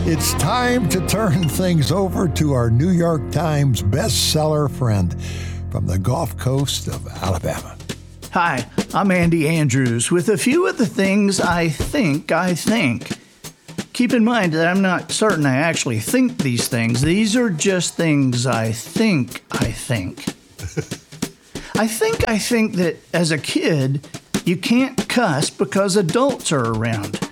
It's time to turn things over to our New York Times bestseller friend from the Gulf Coast of Alabama. Hi, I'm Andy Andrews with a few of the things I think. Keep in mind that I'm not certain I actually think these things. These are just things I think. I think that as a kid, you can't cuss because adults are around.